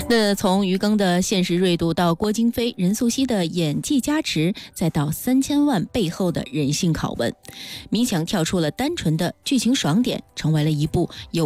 那从于更的现实锐度到郭京飞、任素汐的演技加持，再到3000万背后的人性拷问，迷墙跳出了单纯的剧情爽点，成为了一部有